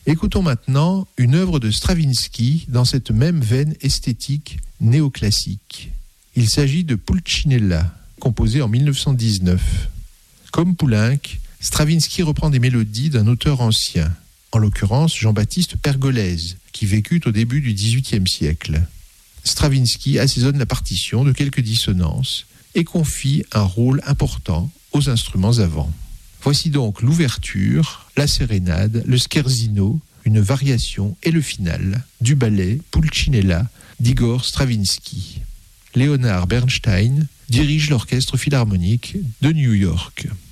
Écoutons maintenant une œuvre de Stravinsky dans cette même veine esthétique néoclassique. Il s'agit de Pulcinella, composé en 1919. Comme Poulenc, Stravinsky reprend des mélodies d'un auteur ancien, en l'occurrence Jean-Baptiste Pergolèse, qui vécut au début du XVIIIe siècle. Stravinsky assaisonne la partition de quelques dissonances et confie un rôle important aux instruments avant. Voici donc l'ouverture, la sérénade, le scherzino, une variation et le final du ballet Pulcinella d'Igor Stravinsky. Leonard Bernstein dirige l'Orchestre philharmonique de New York.